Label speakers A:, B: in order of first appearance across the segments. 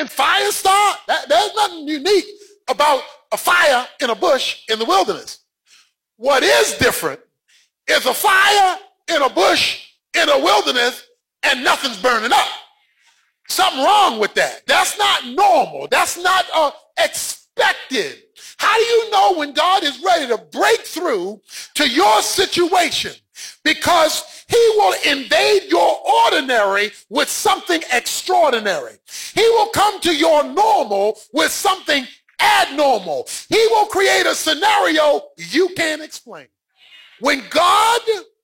A: And fire start, there's nothing unique about a fire in a bush in the wilderness. What is different is a fire in a bush in a wilderness and nothing's burning up. Something wrong with that. That's not normal. That's not expected. How do you know when God is ready to break through to your situation? Because he will invade your ordinary with something extraordinary. He will come to your normal with something abnormal. He will create a scenario you can't explain. When God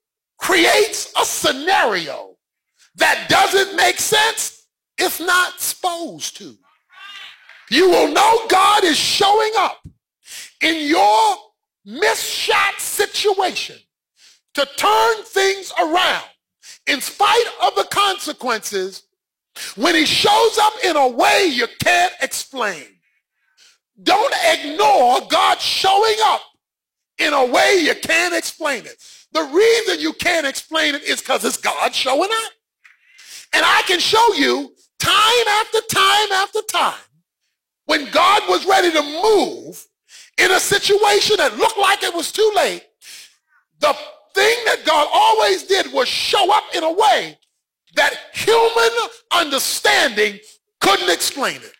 A: creates a scenario that doesn't make sense, it's not supposed to. You will know God is showing up in your misshot situation to turn things around in spite of the consequences when he shows up in a way you can't explain. Don't ignore God showing up in a way you can't explain it. The reason you can't explain it is because it's God showing up. And I can show you time after time after time when God was ready to move in a situation that looked like it was too late. The thing that God always did was show up in a way that human understanding couldn't explain it.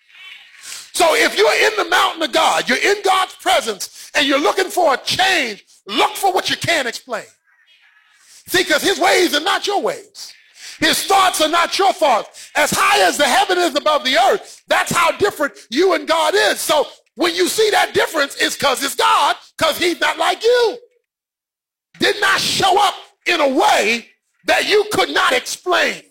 A: So if you're in the mountain of God, you're in God's presence, and you're looking for a change, look for what you can't explain. See, because his ways are not your ways. His thoughts are not your thoughts. As high as the heaven is above the earth, that's how different you and God is. So when you see that difference, it's because it's God, because he's not like you. Did not show up in a way that you could not explain.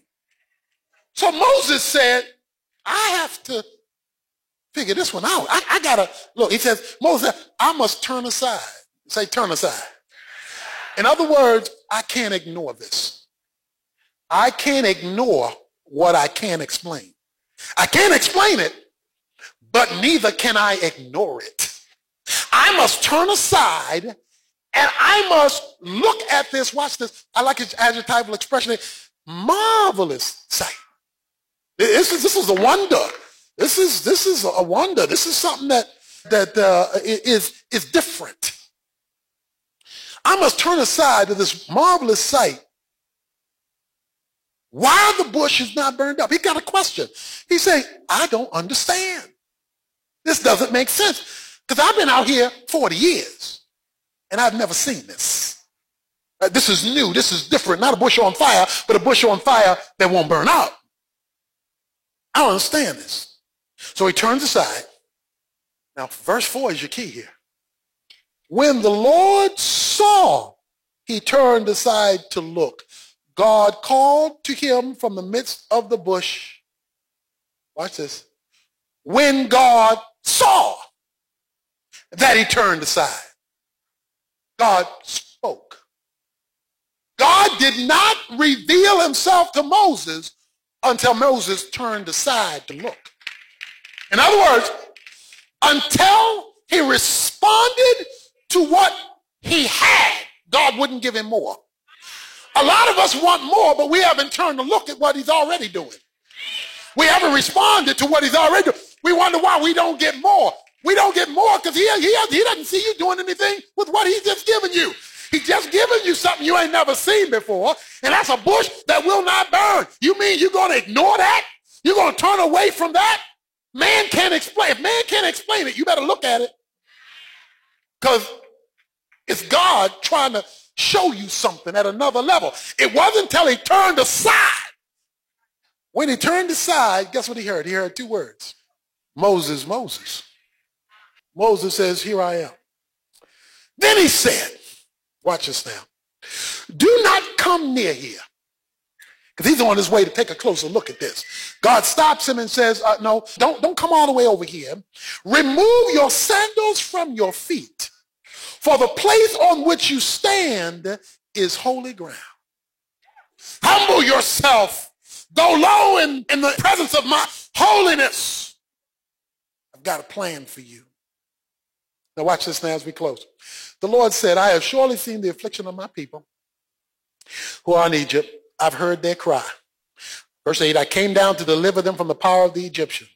A: So Moses said, I have to figure this one out. I gotta, look, he says, Moses, I must turn aside. Say, turn aside. In other words, I can't ignore this. I can't ignore what I can't explain. I can't explain it, but neither can I ignore it. I must turn aside and I must look at this. Watch this. I like his adjectival expression. Marvelous sight. This is a wonder. This is a wonder. This is something that is different. I must turn aside to this marvelous sight while the bush is not burned up. He got a question. He's saying, I don't understand. This doesn't make sense. Because I've been out here 40 years and I've never seen this. This is new. This is different. Not a bush on fire, but a bush on fire that won't burn out. I don't understand this. So he turns aside. Now, verse 4 is your key here. When the Lord saw, he turned aside to look. God called to him from the midst of the bush. Watch this. When God saw that he turned aside, God spoke. God did not reveal himself to Moses until Moses turned aside to look. In other words, until he responded to what he had, God wouldn't give him more. A lot of us want more, but we haven't turned to look at what he's already doing. We haven't responded to what he's already doing. We wonder why we don't get more. We don't get more because he doesn't see you doing anything with what he's just given you. He's just given you something you ain't never seen before, and that's a bush that will not burn. You mean you're going to ignore that? You're going to turn away from that? Man can't explain. If man can't explain it, you better look at it. Because it's God trying to show you something at another level. It wasn't until he turned aside. When he turned aside, guess what he heard? He heard two words. Moses, Moses. Moses says, here I am. Then he said, watch this now. Do not come near here. Because he's on his way to take a closer look at this. God stops him and says, no, don't come all the way over here. Remove your sandals from your feet. For the place on which you stand is holy ground. Humble yourself. Go low in the presence of my holiness. I've got a plan for you. Now watch this now as we close. The Lord said, I have surely seen the affliction of my people who are in Egypt. I've heard their cry. Verse 8, I came down to deliver them from the power of the Egyptians.